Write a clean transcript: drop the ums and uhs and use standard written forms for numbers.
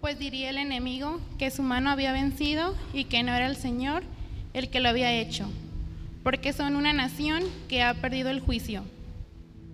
pues diría el enemigo que su mano había vencido y que no era el Señor el que lo había hecho, porque son una nación que ha perdido el juicio.